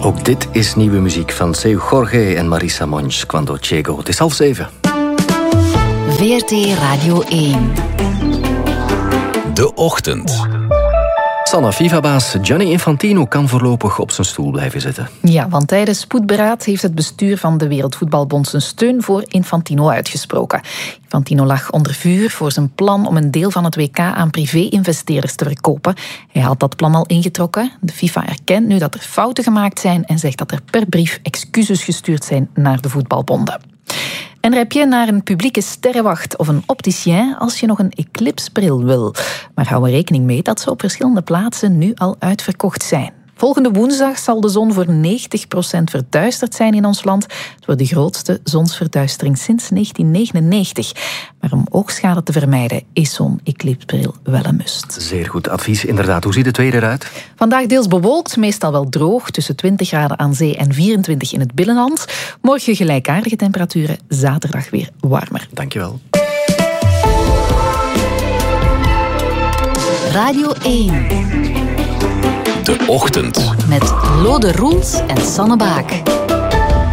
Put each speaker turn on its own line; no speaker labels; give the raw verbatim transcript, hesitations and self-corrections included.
Ook dit is nieuwe muziek van Seu Jorge en Marisa Monch, Cuando Llego. Het is half zeven.
V R T Radio één.
De Ochtend.
Sanne, FIFA-baas Gianni Infantino kan voorlopig op zijn stoel blijven zitten.
Ja, want tijdens spoedberaad heeft het bestuur van de Wereldvoetbalbond zijn steun voor Infantino uitgesproken. Infantino lag onder vuur voor zijn plan om een deel van het W K aan privé-investeerders te verkopen. Hij had dat plan al ingetrokken. De FIFA erkent nu dat er fouten gemaakt zijn en zegt dat er per brief excuses gestuurd zijn naar de voetbalbonden. En rep je naar een publieke sterrenwacht of een opticien als je nog een eclipsebril wil. Maar hou er rekening mee dat ze op verschillende plaatsen nu al uitverkocht zijn. Volgende woensdag zal de zon voor negentig procent verduisterd zijn in ons land. Het wordt de grootste zonsverduistering sinds negentien negenennegentig. Maar om oogschade te vermijden is zo'n eclipsebril wel een must.
Zeer goed advies, inderdaad. Hoe ziet het weer eruit?
Vandaag deels bewolkt, meestal wel droog, tussen twintig graden aan zee en vierentwintig in het binnenland. Morgen gelijkaardige temperaturen, zaterdag weer warmer.
Dankjewel.
Radio één.
De Ochtend.
Met Lode Roels en Sanne Baak.